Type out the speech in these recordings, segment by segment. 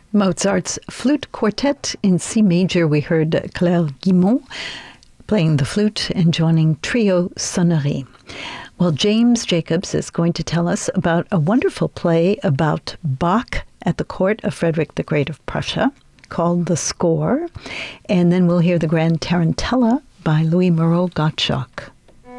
Mozart's Flute Quartet in C major. We heard Claire Guimont playing the flute and joining Trio Sonnerie. Well, James Jacobs is going to tell us about a wonderful play about Bach at the court of Frederick the Great of Prussia called The Score. And then we'll hear the Grand Tarantella by Louis Moreau Gottschalk.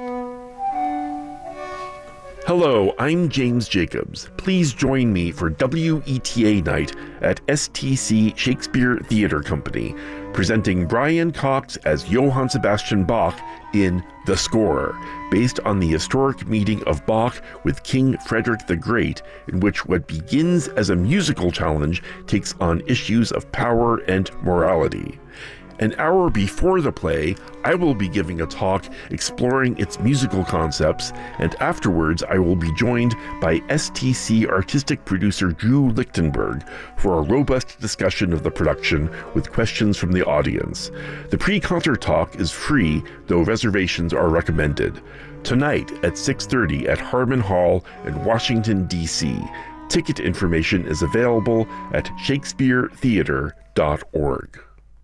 Hello, I'm James Jacobs. Please join me for WETA Night at STC Shakespeare Theatre Company, presenting Brian Cox as Johann Sebastian Bach in The Score, based on the historic meeting of Bach with King Frederick the Great, in which what begins as a musical challenge takes on issues of power and morality. An hour before the play, I will be giving a talk exploring its musical concepts, and afterwards I will be joined by STC artistic producer Drew Lichtenberg for a robust discussion of the production with questions from the audience. The pre-concert talk is free, though reservations are recommended. Tonight at 6:30 at Harmon Hall in Washington, D.C. Ticket information is available at shakespearetheater.org.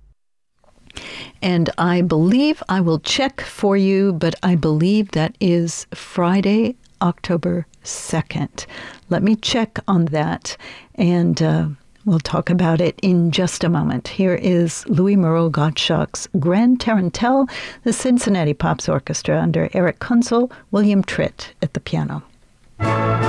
And I believe I will check for you, but I believe that is Friday, October 2nd. Let me check on that, and we'll talk about it in just a moment. Here is Louis Moreau Gottschalk's Grand Tarantelle, the Cincinnati Pops Orchestra under Eric Kunzel, William Tritt at the piano.